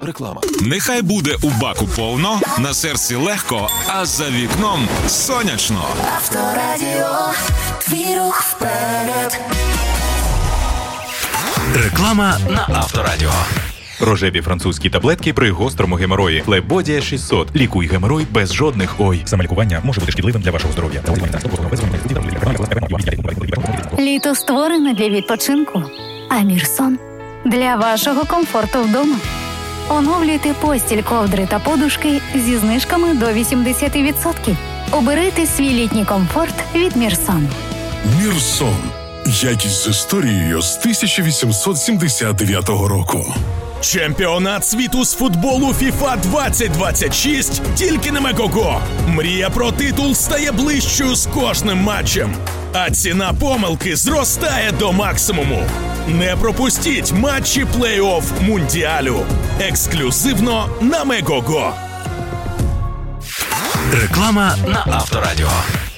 Реклама. Нехай буде у баку повно, на серці легко, а за вікном сонячно. Авторадіо, твій рух вперед. Реклама на Авторадіо. Рожеві французькі таблетки при гострому геморої. Флебодія 600. Лікуй геморой без жодних ой. Самолікування може бути шкідливим для вашого здоров'я. Літо створене для відпочинку, а Мірсон – для вашого комфорту вдома. Оновлюйте постіль, ковдри та подушки зі знижками до 80%. Обирайте свій літній комфорт від Мірсон. Мірсон. Якість з історією з 1879 року. Чемпіонат світу з футболу FIFA 2026 тільки на Мегого. Мрія про титул стає ближчою з кожним матчем, а ціна помилки зростає до максимуму. Не пропустіть матчі плей-офф Мундіалю. Ексклюзивно на Мегого. Реклама на Авторадіо.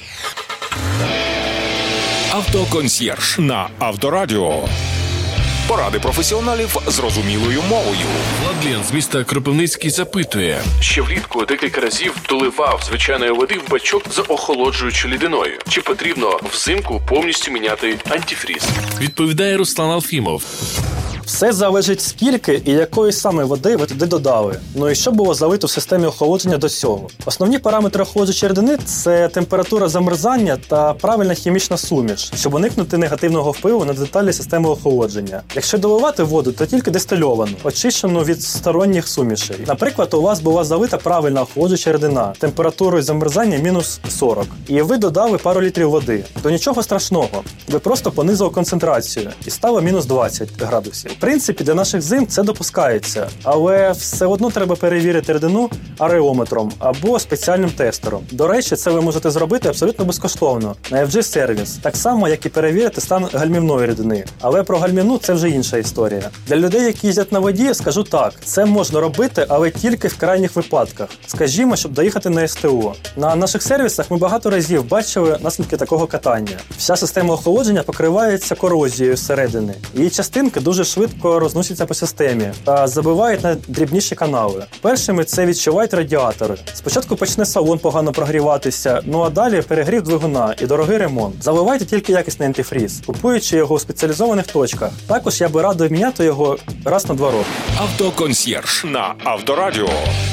Автоконсьєрж на Авторадіо. Поради професіоналів зрозумілою мовою. Владлен з міста Кропивницький запитує. Ще влітку декілька разів доливав звичайної води в бачок з охолоджуючою рідиною. Чи потрібно взимку повністю міняти антифріз? Відповідає Руслан Алфімов. Все залежить скільки і якої саме води ви туди додали. Ну і що було залито в системі охолодження до цього. Основні параметри охолоджуючої рідини – це температура замерзання та правильна хімічна суміш, щоб уникнути негативного впливу на деталі системи охолодження. Якщо доливати воду, то тільки дистильовану, очищену від сторонніх сумішей. Наприклад, у вас була залита правильна охолоджуюча рідина температурою замерзання мінус 40. І ви додали пару літрів води. То нічого страшного. Ви просто понизили концентрацію і стало мінус 20 градусів. В принципі, для наших зим це допускається, але все одно треба перевірити рідину ареометром або спеціальним тестером. До речі, це ви можете зробити абсолютно безкоштовно на FG-сервіс, так само, як і перевірити стан гальмівної рідини. Але про гальмівну це вже інша історія. Для людей, які їздять на воді, скажу так, це можна робити, але тільки в крайніх випадках. Скажімо, щоб доїхати на СТО. На наших сервісах ми багато разів бачили наслідки такого катання. Вся система охолодження покривається корозією зсередини. Її частинки дуже швидко розносяться по системі та забивають на дрібніші канали. Першими це відчувають радіатори. Спочатку почне салон погано прогріватися, ну а далі перегрів двигуна і дорогий ремонт. Заливайте тільки якісний антифріз, купуючи його у спеціалізованих точках. Також я би радив міняти його раз на 2 роки. Автоконсьєрж на Авторадіо.